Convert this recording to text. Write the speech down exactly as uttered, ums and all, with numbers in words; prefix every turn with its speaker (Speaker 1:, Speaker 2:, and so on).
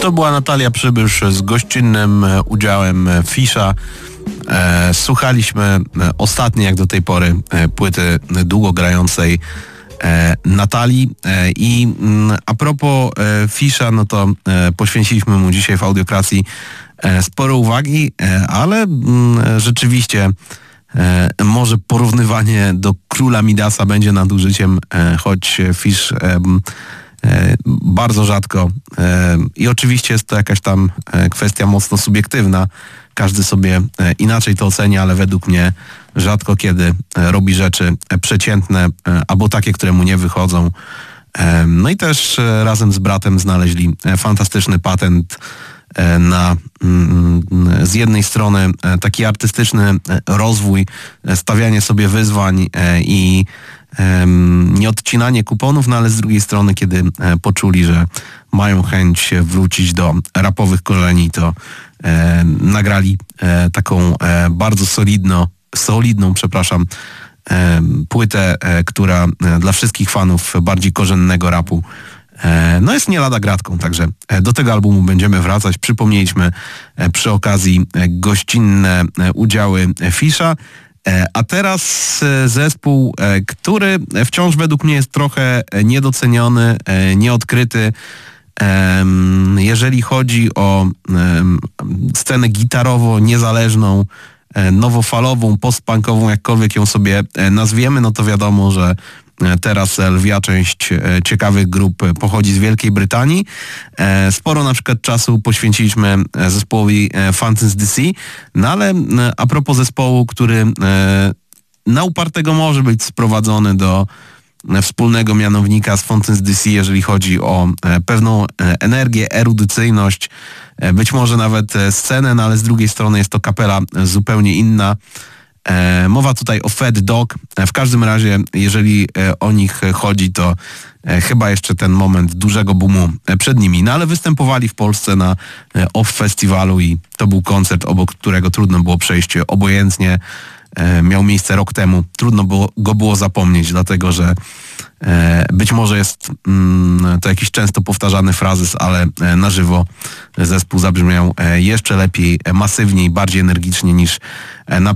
Speaker 1: To była Natalia Przybysz z gościnnym udziałem Fisza. E, słuchaliśmy ostatniej, jak do tej pory, płyty długo grającej e, Natalii. E, I m, a propos e, Fisza, no to e, poświęciliśmy mu dzisiaj w Audiokracji e, sporo uwagi, e, ale m, rzeczywiście e, może porównywanie do Króla Midasa będzie nadużyciem, e, choć Fisz e, bardzo rzadko i oczywiście jest to jakaś tam kwestia mocno subiektywna. Każdy sobie inaczej to ocenia, ale według mnie rzadko kiedy robi rzeczy przeciętne albo takie, które mu nie wychodzą. No i też razem z bratem znaleźli fantastyczny patent na z jednej strony taki artystyczny rozwój, stawianie sobie wyzwań i nieodcinanie kuponów, no ale z drugiej strony, kiedy poczuli, że mają chęć wrócić do rapowych korzeni, to e, nagrali e, taką e, bardzo solidno, solidną, przepraszam, e, płytę, e, która e, dla wszystkich fanów bardziej korzennego rapu e, no jest nie lada gratką, także e, do tego albumu będziemy wracać. Przypomnieliśmy e, przy okazji e, gościnne e, udziały Fisza. A teraz zespół, który wciąż według mnie jest trochę niedoceniony, nieodkryty. Jeżeli chodzi o scenę gitarowo-niezależną, nowofalową, postpunkową, jakkolwiek ją sobie nazwiemy, no to wiadomo, że teraz lwia część ciekawych grup pochodzi z Wielkiej Brytanii. Sporo na przykład czasu poświęciliśmy zespołowi Fountains D C, no ale a propos zespołu, który na upartego może być sprowadzony do wspólnego mianownika z Fountains D C, jeżeli chodzi o pewną energię, erudycyjność, być może nawet scenę, no ale z drugiej strony jest to kapela zupełnie inna. E, mowa tutaj o Fat Dog. E, w każdym razie, jeżeli e, o nich chodzi, to e, chyba jeszcze ten moment dużego boomu e, przed nimi. No ale występowali w Polsce na e, Off Festiwalu i to był koncert, obok którego trudno było przejść obojętnie. E, miał miejsce rok temu. Trudno było, go było zapomnieć, dlatego że e, być może jest mm, to jakiś często powtarzany frazes, ale e, na żywo zespół zabrzmiał e, jeszcze lepiej, e, masywniej, bardziej energicznie niż e, na